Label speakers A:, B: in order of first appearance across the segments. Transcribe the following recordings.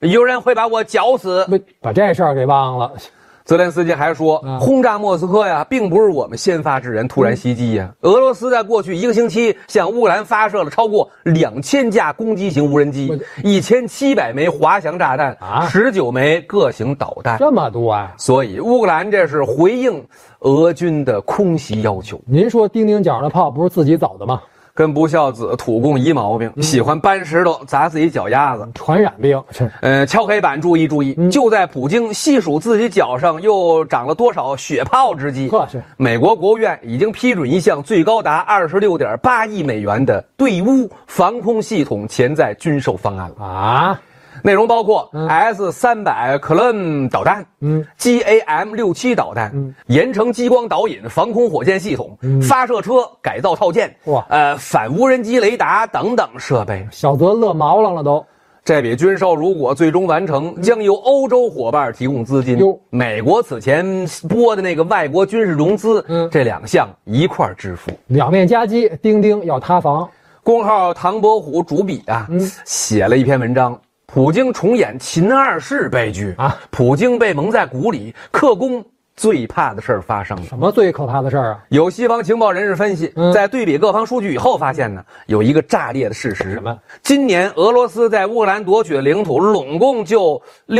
A: 有人会把我绞死。
B: 把这事儿给忘了。
A: 泽连斯基还说，轰炸莫斯科呀，并不是我们先发制人突然袭击呀。俄罗斯在过去1个星期向乌克兰发射了超过2000架攻击型无人机，1700枚滑翔炸弹，19枚各型导弹，
B: 这么多啊！
A: 所以乌克兰这是回应俄军的空袭要求。
B: 您说丁丁脚的炮不是自己走的吗？
A: 跟不孝子土共一毛病，喜欢搬石头砸自己脚丫子，
B: 传染病。
A: 敲黑板，注意注意！就在普京细数自己脚上又长了多少血泡之际，美国国务院已经批准一项最高达26.8亿美元的对乌防空系统潜在军售方案了啊！内容包括 S-300 克伦导弹，GAM-67 导弹，盐城激光导引防空火箭系统，发射车改造套件，反无人机雷达等等设备。
B: 小泽乐毛了都。
A: 这笔军售如果最终完成，将由欧洲伙伴提供资金，美国此前拨的那个外国军事融资，这2项一块支付。
B: 两面夹击，丁丁要塌房。
A: 公号唐伯虎主笔啊，写了一篇文章。普京重演秦2世悲剧啊！普京被蒙在鼓里，克宫最怕的事儿发生了。
B: 什么最可怕的事儿啊？
A: 有西方情报人士分析，在对比各方数据以后，发现呢有一个炸裂的事实。
B: 什么？
A: 今年俄罗斯在乌克兰夺取的领土拢共就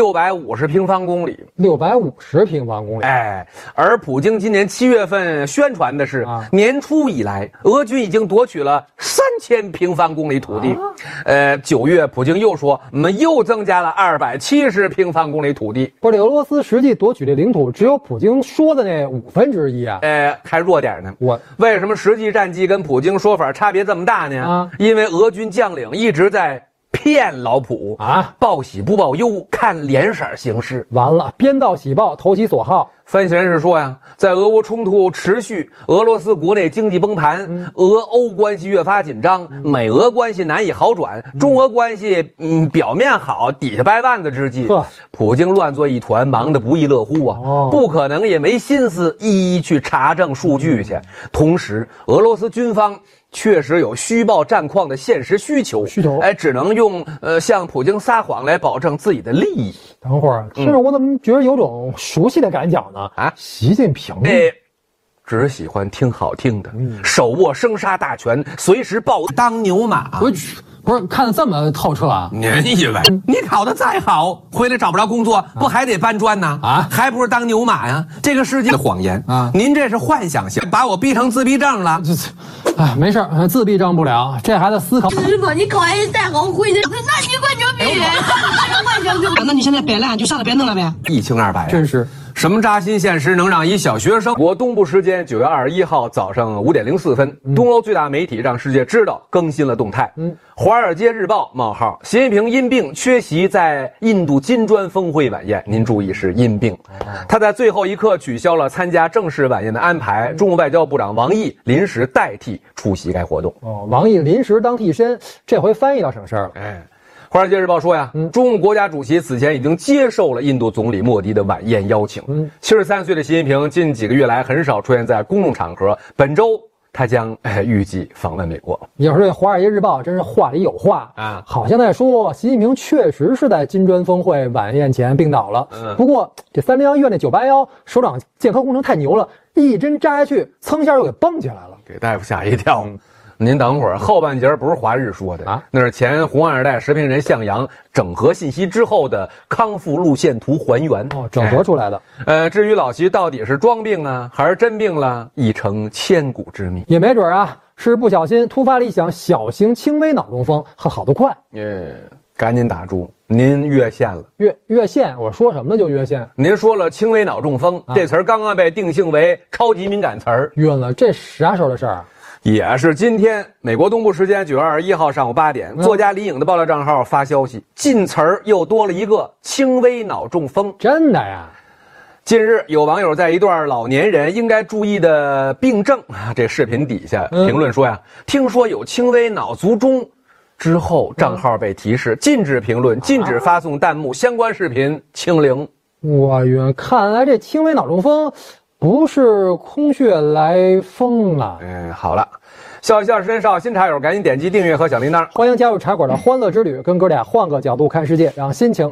A: 650平方公里。
B: 650平方公里。
A: 而普京今年7月份宣传的是，年初以来，俄军已经夺取了3000平方公里土地。9月普京又说，我们又增加了270平方公里土地。
B: 不是，俄罗斯实际夺取的领土只有普京说的那1/5啊。
A: 还弱点呢。为什么实际战绩跟普京说法差别这么大呢？因为俄军将领一直在骗老普啊，报喜不报忧，看脸色行事。
B: 完了，编造喜报，投其所好。
A: 分析人士说呀，在俄乌冲突持续，俄罗斯国内经济崩盘，俄欧关系越发紧张，美俄关系难以好转，中俄关系表面好，底下掰腕子之际，普京乱作一团，忙得不亦乐乎啊！不可能也没心思一一去查证数据去。同时，俄罗斯军方确实有虚报战况的现实需求，只能用向普京撒谎来保证自己的利益。
B: 等会儿，听着我怎么觉得有种熟悉的感觉呢？习近平
A: 只喜欢听好听的，手握生杀大权，随时抱当牛马。
B: 不是看得这么透彻啊？
A: 你以为你考得再好，回来找不着工作，不还得搬砖呢？还不是当牛马呀？这个世界的谎言啊！您这是幻想性，把我逼成自闭症了。
B: 没事，自闭症不了，这还得思考。
C: 师傅，你考完试再好回去，那你管牛逼人，
D: 那你现在摆烂就上了别弄了呗？
A: 一清二白，
B: 真是。
A: 什么扎心现实能让一小学生？国东部时间9月21号早上5点04分，东欧最大媒体让世界知道更新了动态。华尔街日报：习近平因病缺席在印度金砖峰会晚宴。您注意是因病，他在最后一刻取消了参加正式晚宴的安排。中国外交部长王毅临时代替出席该活动。
B: 王毅临时当替身，这回翻译倒省事儿了。
A: 华尔街日报说呀，中共国家主席此前已经接受了印度总理莫迪的晚宴邀请。73岁的习近平近几个月来很少出现在公众场合，本周他将预计访问美国。
B: 要说这华尔街日报真是话里有话啊，好像在说习近平确实是在金砖峰会晚宴前病倒了。不过这301医院那981首长健康工程太牛了，一针扎下去，噌一下又给蹦起来了，
A: 给大夫吓一跳。您等会儿，后半截不是华日说的那是前红二代时评人向阳整合信息之后的康复路线图还原
B: 整合出来的。
A: 至于老习到底是装病啊还是真病了，已成千古之谜。
B: 也没准啊，是不小心突发了一场小型轻微脑中风，好得快。
A: 赶紧打住，您越线了。
B: 越线？我说什么呢就越线？
A: 您说了轻微脑中风这词儿刚刚被定性为超级敏感词儿，
B: 晕了，这啥时候的事儿？
A: 也是今天，美国东部时间9月21号上午8点，作家李颖的爆料账号发消息，近词儿又多了一个轻微脑中风。
B: 真的呀？
A: 近日有网友在一段老年人应该注意的病症这视频底下评论说呀，听说有轻微脑卒中，之后账号被提示禁止评论，禁止发送弹幕，相关视频清零。
B: 我晕，看来这轻微脑中风不是空穴来风啊。
A: 好了，笑一笑时间少，新茶友赶紧点击订阅和小铃铛，
B: 欢迎加入茶馆的欢乐之旅，跟哥俩换个角度看世界，让心情